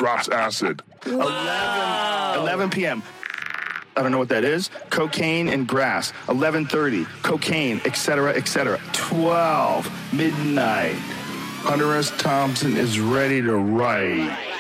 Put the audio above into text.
drops acid. Wow. 11 p.m. I don't know what that is. Cocaine and grass. 11:30. Cocaine, etc., etc. 12 midnight. Hunter S. Thompson is ready to write.